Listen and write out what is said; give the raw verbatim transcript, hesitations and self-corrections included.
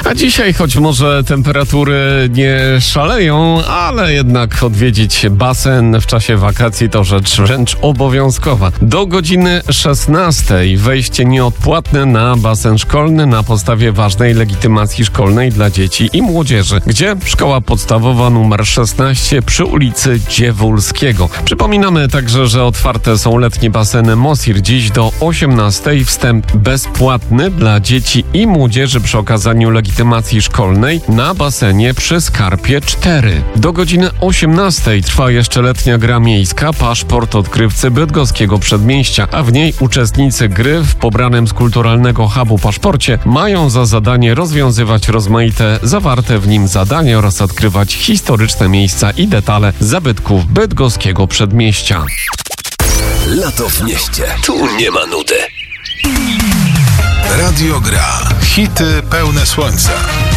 A dzisiaj, choć może temperatury nie szaleją, ale jednak odwiedzić basen w czasie wakacji to rzecz wręcz obowiązkowa. Do godziny szesnastej wejście nieodpłatne na basen szkolny na podstawie ważnej legitymacji szkolnej dla dzieci i młodzieży. Gdzie? Szkoła podstawowa numer szesnaście przy ulicy Dziewulskiego. Przypominamy także, że otwarte są letnie baseny Mosir dziś do osiemnastej. Wstęp bezpłatny dla dzieci i młodzieży przy okazaniu legitymacji szkolnej na basenie przy Skarpie cztery. Do godziny osiemnastej trwa jeszcze letnia gra miejska Paszport odkrywcy bydgoskiego przedmieścia, a w niej uczestnicy gry w pobranym z kulturalnego hubu paszporcie mają za zadanie rozwiązywać rozmaite zawarte w nim zadania oraz odkrywać historyczne miejsca i detale zabytków bydgoskiego przedmieścia. Lato w mieście. Tu nie ma nudy. Radio Gra. Hity pełne słońca.